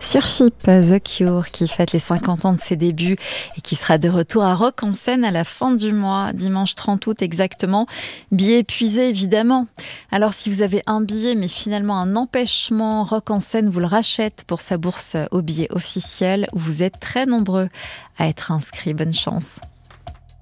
Sur FIP, The Cure qui fête les 50 ans de ses débuts et qui sera de retour à Rock en Seine à la fin du mois, dimanche 30 août exactement. Billet épuisé évidemment. Alors si vous avez un billet mais finalement un empêchement, Rock en Seine vous le rachète pour sa bourse au billet officiel où vous êtes très nombreux à être inscrits. Bonne chance.